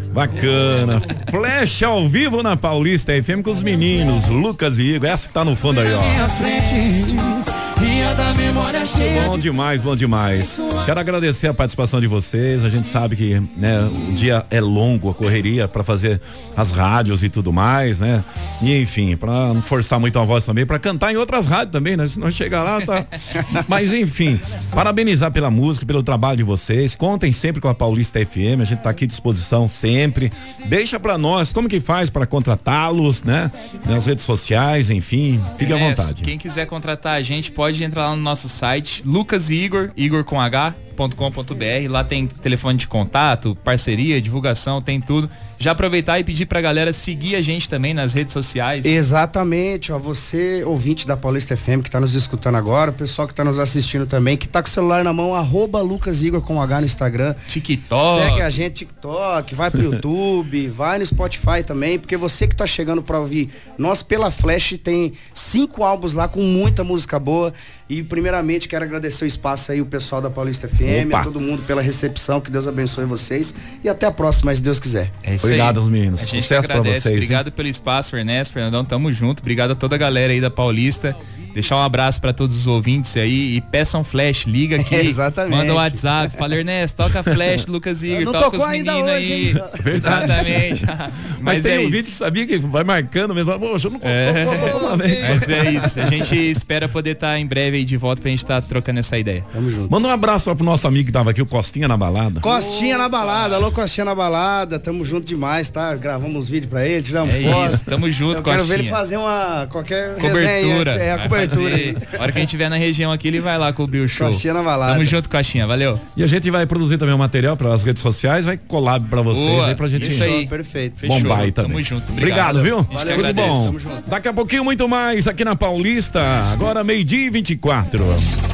Bacana. Flash ao vivo na Paulista FM com os meninos, Lucas e Igor. Essa que tá no fundo aí, ó. Bom demais, bom demais. Quero agradecer a participação de vocês. A gente sabe que, né, o dia é longo, a correria para fazer as rádios e tudo mais, né? E enfim, para não forçar muito a voz também, para cantar em outras rádios também, né? Se não chegar lá, tá. Mas enfim, parabenizar pela música, pelo trabalho de vocês. Contem sempre com a Paulista FM. A gente tá aqui à disposição sempre. Deixa para nós como que faz para contratá-los, né? Nas redes sociais, enfim, fique à vontade. Quem quiser contratar a gente pode entrar lá no nosso site, Lucas e Igor com H.com.br. Lá tem telefone de contato, parceria, divulgação, tem tudo. Já aproveitar e pedir pra galera seguir a gente também nas redes sociais. Exatamente, ó, você, ouvinte da Paulista FM que tá nos escutando agora, o pessoal que tá nos assistindo também, que tá com o celular na mão, @Lucas Igor com H no Instagram. TikTok. Segue a gente, TikTok, vai pro YouTube, vai no Spotify também, porque você que tá chegando pra ouvir, nós pela Flash tem 5 álbuns lá com muita música boa. E primeiramente quero agradecer o espaço aí, o pessoal da Paulista FM, a todo mundo pela recepção, que Deus abençoe vocês e até a próxima, se Deus quiser. É isso. Obrigado aos meninos. A gente Sucesso pra agradece. vocês. Obrigado, hein? pelo espaço, Ernesto, Fernandão, tamo junto. Obrigado a toda a galera aí da Paulista. Deixar um abraço pra todos os ouvintes aí e peçam Flash, liga aqui. Exatamente. Manda um WhatsApp, fala, Ernesto, toca Flash, Lucas Igor, toca os meninos aí. Exatamente. Mas tem é ouvinte isso. que sabia que vai marcando mesmo. Poxa, eu não contou uma vez. Mas é isso. A gente espera poder estar em breve aí de volta pra gente estar trocando essa ideia. Tamo junto. Manda um abraço lá pro nosso amigo que tava aqui, o Costinha na balada. Costinha na balada, alô Costinha na balada, tamo junto demais, tá? Gravamos vídeo pra ele, tiramos foto. Isso, tamo junto, Eu quero Costinha. ver ele fazer qualquer Cobertura. resenha, a cobertura. A hora que a gente estiver na região aqui, ele vai lá cobrir o show. Costinha na balada. Tamo junto, Costinha, valeu. E a gente vai produzir também um material para as redes sociais, vai collab pra vocês. Boa, aí pra gente isso aí. Perfeito. bombar aí também. Tamo junto. Obrigado, viu? Valeu, Tudo agradeço. bom. Tamo junto. Daqui a pouquinho muito mais aqui na Paulista. Agora 12:24.